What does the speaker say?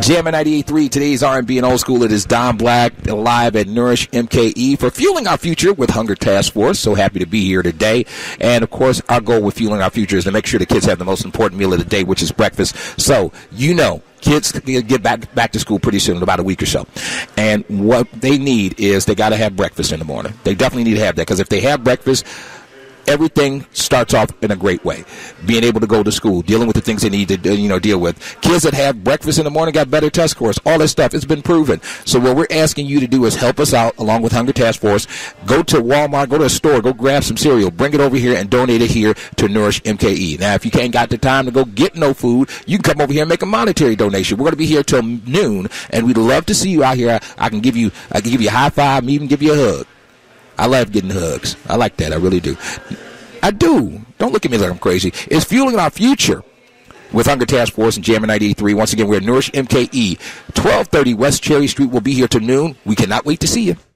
Jammin' 98.3, today's R&B and old school. It is Don Black live at Nourish MKE for Fueling Our Future with Hunger Task Force. So happy to be here today. And, of course, our goal with Fueling Our Future is to make sure the kids have the most important meal of the day, which is breakfast. So, kids get back to school pretty soon, in about a week or so. And what they need is they got to have breakfast in the morning. They definitely need to have that, because if they have breakfast, everything starts off in a great way. Being able to go to school, dealing with the things they need to deal with. Kids that have breakfast in the morning got better test scores. All that stuff has been proven. So what we're asking you to do is help us out along with Hunger Task Force. Go to Walmart, go to a store, go grab some cereal, bring it over here and donate it here to Nourish MKE. Now, if you can't got the time to go get no food, you can come over here and make a monetary donation. We're going to be here till noon, and we'd love to see you out here. I can give you a high five and even give you a hug. I love getting hugs. I like that. I really do. I do. Don't look at me like I'm crazy. It's Fueling Our Future with Hunger Task Force and Jammin' 98.3. Once again, we're at Nourish MKE, 1230 West Cherry Street. We'll be here till noon. We cannot wait to see you.